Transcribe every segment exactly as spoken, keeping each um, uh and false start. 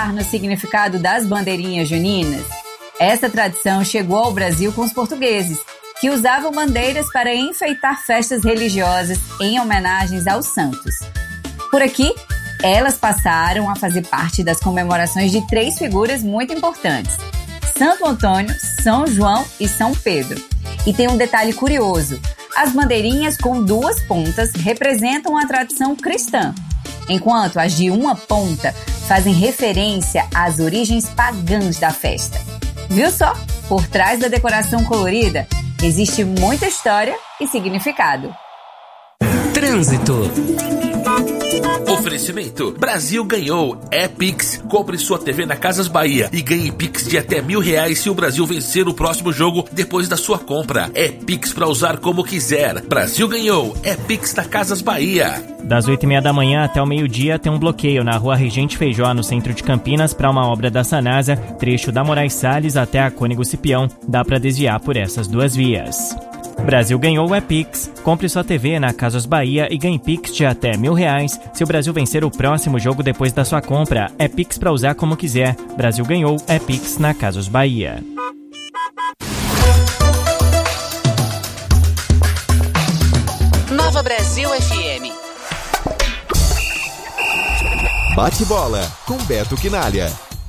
pensar no significado das bandeirinhas juninas? Essa tradição chegou ao Brasil com os portugueses, que usavam bandeiras para enfeitar festas religiosas em homenagens aos santos. Por aqui, elas passaram a fazer parte das comemorações de três figuras muito importantes: Santo Antônio, São João e São Pedro. E tem um detalhe curioso: as bandeirinhas com duas pontas representam a tradição cristã, enquanto as de uma ponta fazem referência às origens pagãs da festa. Viu só? Por trás da decoração colorida existe muita história e significado. Trânsito. Oferecimento: Brasil ganhou. É Pix. Compre sua T V na Casas Bahia e ganhe Pix de até mil reais se o Brasil vencer o próximo jogo depois da sua compra. É Pix pra usar como quiser. Brasil ganhou. É Pix da Casas Bahia. Das oito e meia da manhã até o meio-dia tem um bloqueio na rua Regente Feijó, no centro de Campinas, para uma obra da Sanasa, trecho da Moraes Salles até a Cônego Cipião. Dá para desviar por essas duas vias. Brasil ganhou é Pix. Compre sua T V na Casas Bahia e ganhe Pix de até mil reais se o Brasil vencer o próximo jogo depois da sua compra. É Pix para usar como quiser. Brasil ganhou é Pix na Casas Bahia. Nova Brasil F M. Bate bola com Beto Quinalha.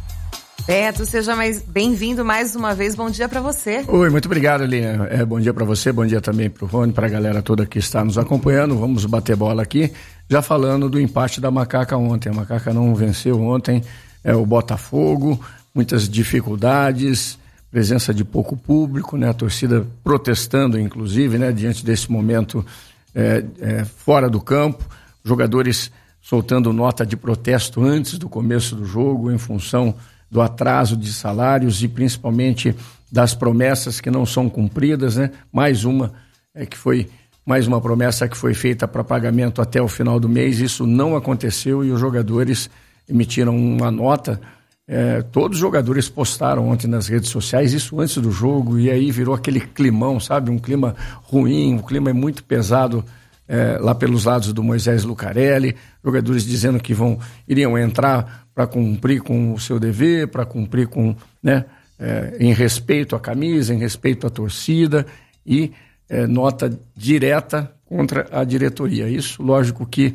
Beto, seja mais bem-vindo mais uma vez. Bom dia para você. Oi, muito obrigado, Aline. É, bom dia para você, bom dia também para o Rony, para a galera toda que está nos acompanhando. Vamos bater bola aqui, já falando do empate da Macaca ontem. A Macaca não venceu ontem, é o Botafogo, muitas dificuldades, presença de pouco público, né? A torcida protestando, inclusive, né? Diante desse momento é, é, fora do campo, jogadores soltando nota de protesto antes do começo do jogo, em função do atraso de salários e principalmente das promessas que não são cumpridas, né? Mais uma é que foi mais uma promessa que foi feita para pagamento até o final do mês. Isso não aconteceu e os jogadores emitiram uma nota. É, todos os jogadores postaram ontem nas redes sociais isso antes do jogo e aí virou aquele climão, sabe? Um clima ruim, um clima muito pesado é, lá pelos lados do Moisés Lucarelli. Jogadores dizendo que vão iriam entrar para cumprir com o seu dever, para cumprir com, né, é, em respeito à camisa, em respeito à torcida e é, nota direta contra a diretoria. Isso, lógico que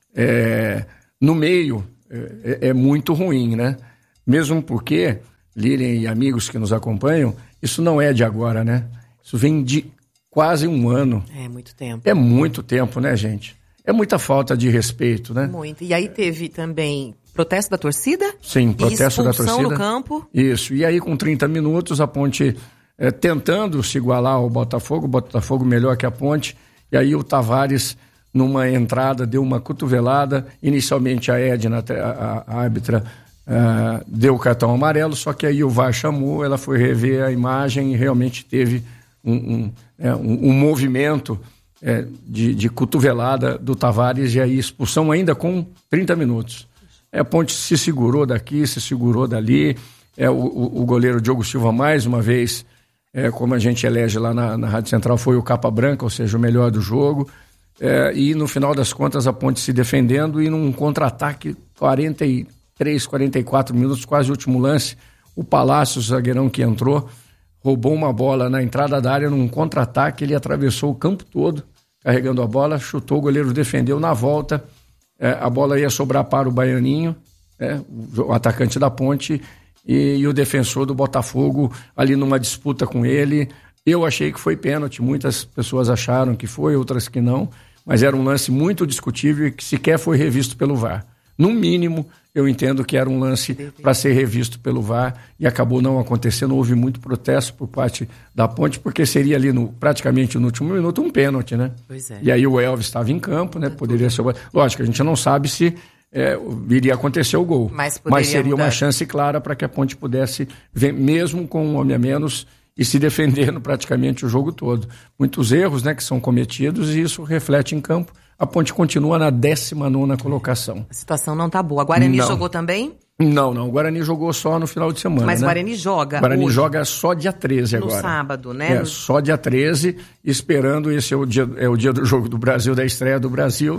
é, no meio é, é muito ruim, né? Mesmo porque, Lilian e amigos que nos acompanham, isso não é de agora, né? Isso vem de quase um ano. É muito tempo. É muito tempo, né, gente? É muita falta de respeito, né? Muito. E aí teve também protesto da torcida? Sim, protesto da torcida. Expulsão no campo? Isso. E aí com trinta minutos a Ponte é, tentando se igualar ao Botafogo, o Botafogo melhor que a Ponte. E aí o Tavares, numa entrada, deu uma cotovelada. Inicialmente a Edna, a, a, a árbitra, uh, deu o cartão amarelo, só que aí o V A R chamou, ela foi rever a imagem e realmente teve um, um, é, um, um movimento é, de, de cotovelada do Tavares e aí expulsão ainda com trinta minutos. É, a Ponte se segurou daqui, se segurou dali. É, o, o, o goleiro Diogo Silva, mais uma vez, é, como a gente elege lá na, na Rádio Central, foi o capa branca, ou seja, o melhor do jogo. É, e no final das contas, a Ponte se defendendo e num contra-ataque, quarenta e três, quarenta e quatro minutos, quase o último lance, o Palácio, o zagueirão que entrou, roubou uma bola na entrada da área num contra-ataque, ele atravessou o campo todo, carregando a bola, chutou, o goleiro defendeu na volta. É, a bola ia sobrar para o Baianinho, é, o atacante da Ponte, e, e o defensor do Botafogo ali numa disputa com ele. Eu achei que foi pênalti, muitas pessoas acharam que foi, outras que não, mas era um lance muito discutível e que sequer foi revisto pelo V A R. No mínimo, eu entendo que era um lance para ser revisto pelo V A R e acabou não acontecendo. Houve muito protesto por parte da Ponte, porque seria ali no, praticamente no último minuto um pênalti, né? Pois é. E aí o Elvis estava em campo, né? Poderia ser... Lógico, a gente não sabe se é, iria acontecer o gol, mas, mas seria mudar. Uma chance clara para que a Ponte pudesse, ver, mesmo com um homem a menos, e se defendendo praticamente o jogo todo. Muitos erros, né, que são cometidos e isso reflete em campo. A Ponte continua na décima nona colocação. A situação não tá boa. A Guarani não. jogou também? Não, não. O Guarani jogou só no final de semana, Mas o né? Guarani joga O Guarani hoje. joga só dia treze agora. No sábado, né? É, só dia treze, esperando, esse é o dia, é o dia do jogo do Brasil, da estreia do Brasil.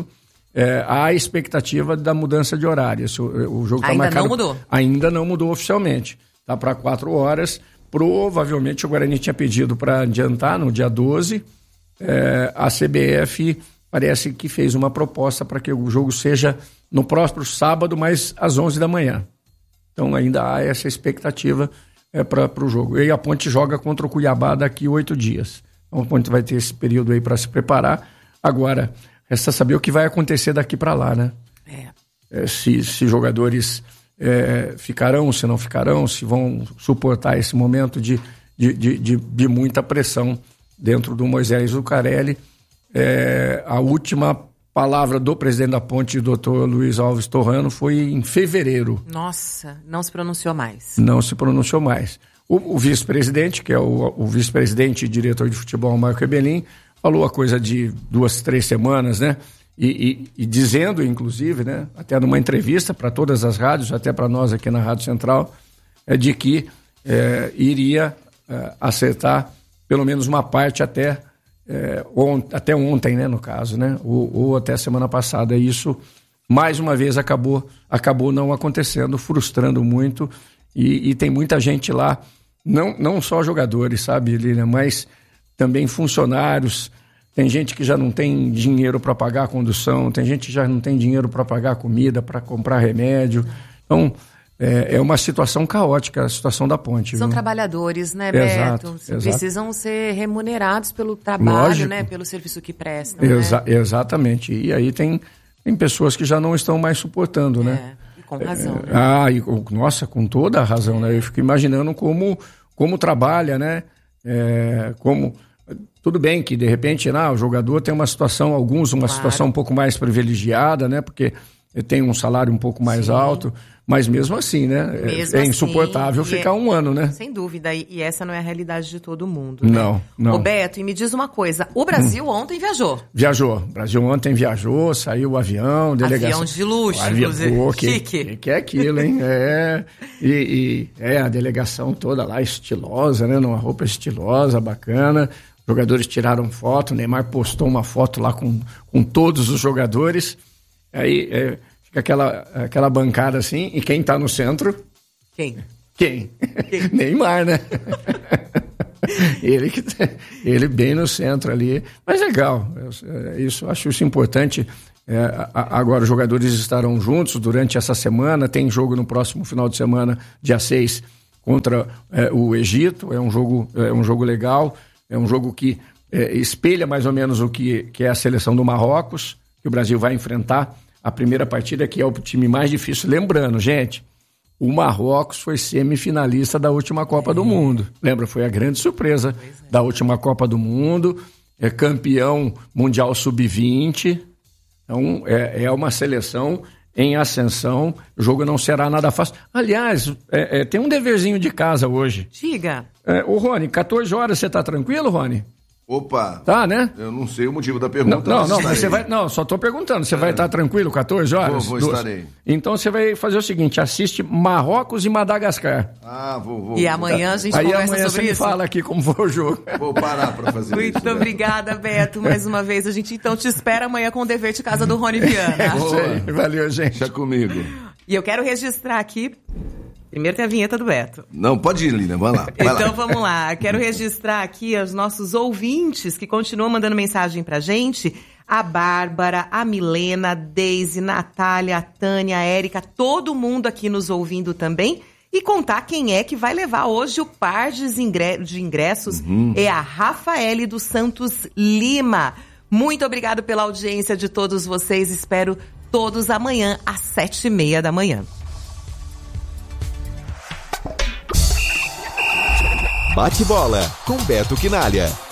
é, há a expectativa da mudança de horário. O, o jogo tá Ainda marcado, não mudou? Ainda não mudou oficialmente. Está para quatro horas. Provavelmente o Guarani tinha pedido para adiantar no dia doze. É, a C B F parece que fez uma proposta para que o jogo seja no próximo sábado, mas às onze da manhã. Então ainda há essa expectativa é, para o jogo. E a Ponte joga contra o Cuiabá daqui oito dias. Então a Ponte vai ter esse período aí para se preparar. Agora, resta saber o que vai acontecer daqui para lá, né? É. É, se, se jogadores é, ficarão, se não ficarão, se vão suportar esse momento de, de, de, de, de muita pressão dentro do Moisés Zuccarelli. É, a última palavra do presidente da Ponte, doutor Luiz Alves Torrano, foi em fevereiro. Nossa, não se pronunciou mais. Não se pronunciou mais. O, o vice-presidente, que é o, o vice-presidente e diretor de futebol, Marco Ebelin, falou a coisa de duas, três semanas, né? E, e, e dizendo, inclusive, né, até numa entrevista para todas as rádios, até para nós aqui na Rádio Central, é de que é, iria é, acertar pelo menos uma parte até, é, on, até ontem, né, no caso, né? Ou, ou até semana passada. E isso, mais uma vez, acabou, acabou não acontecendo, frustrando muito. E, e tem muita gente lá, não, não só jogadores, sabe, Lilian, mas também funcionários. Tem gente que já não tem dinheiro para pagar a condução, tem gente que já não tem dinheiro para pagar comida, para comprar remédio. Então, é, é uma situação caótica, a situação da Ponte. São viu? Trabalhadores, né, Beto? Exato, exato. Precisam ser remunerados pelo trabalho, Lógico. Né, pelo serviço que prestam. Exa- né? Exatamente. E aí tem, tem pessoas que já não estão mais suportando, né? É, e com razão. É, né? ah, e, nossa, com toda a razão, né? Eu fico imaginando como, como trabalha, né? É, como... Tudo bem que, de repente, ah, o jogador tem uma situação, alguns, uma claro. situação um pouco mais privilegiada, né? Porque tem um salário um pouco mais Sim. alto, mas mesmo assim, né? Mesmo é insuportável assim, ficar é, um ano, né? Sem dúvida, e, e essa não é a realidade de todo mundo, né? Não, não. Ô, Beto, e me diz uma coisa, o Brasil hum. ontem viajou. Viajou, o Brasil ontem viajou, saiu o avião, delegação... Avião de luxo, avião, inclusive, pô, que, chique. Que, que é aquilo, hein? É, e, e é a delegação toda lá estilosa, né? Numa roupa estilosa, bacana... Jogadores tiraram foto, o Neymar postou uma foto lá com, com todos os jogadores. Aí é, fica aquela, aquela bancada assim, e quem tá no centro? Quem? Quem? Quem? Neymar, né? ele, que, ele bem no centro ali. Mas legal, isso, acho isso importante. É, agora os jogadores estarão juntos durante essa semana, tem jogo no próximo final de semana, dia seis, contra é, o Egito, é um jogo, é um jogo legal. É um jogo que é, espelha mais ou menos o que, que é a seleção do Marrocos, que o Brasil vai enfrentar. A primeira partida, que é o time mais difícil. Lembrando, gente, o Marrocos foi semifinalista da última Copa é. do Mundo. Lembra? Foi a grande surpresa é. da última Copa do Mundo. É campeão mundial sub vinte. Então, é, é uma seleção em ascensão. O jogo não será nada fácil. Aliás, é, é, tem um deverzinho de casa hoje. Diga. É, ô, Rony, catorze horas, você tá tranquilo, Rony? Opa! Tá, né? Eu não sei o motivo da pergunta. Não, não, não mas você vai. Não, só tô perguntando. Você é. vai estar tranquilo, catorze horas? Vou, vou estarei. Então você vai fazer o seguinte: assiste Marrocos e Madagascar. Ah, vou, vou. E amanhã a gente Aí conversa amanhã sobre você isso. me fala aqui como foi o jogo. Vou parar pra fazer Muito isso. Muito obrigada, né? Beto, mais uma vez. A gente então te espera amanhã com o dever de casa do Rony Viana. É isso aí. Valeu, gente. Deixa comigo. E eu quero registrar aqui. Primeiro tem a vinheta do Beto. Não, pode ir, Lilian, vai lá. Vai então lá. vamos lá. Quero registrar aqui os nossos ouvintes que continuam mandando mensagem pra gente. A Bárbara, a Milena, a Deise, Natália, a Tânia, a Érica, todo mundo aqui nos ouvindo também. E contar quem é que vai levar hoje o par de ingressos. Uhum. É a Rafaele dos Santos Lima. Muito obrigado pela audiência de todos vocês. Espero todos amanhã às sete e meia da manhã. Bate bola com Beto Quinalha.